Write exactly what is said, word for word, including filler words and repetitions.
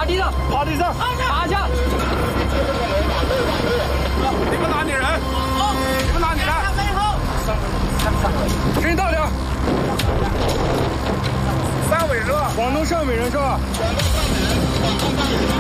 趴地上， 趴地上， 趴下。 你们哪里人？你们哪里人？给你倒点。三尾是吧？广东汕尾人是吧？广东汕尾人，广东汕尾人。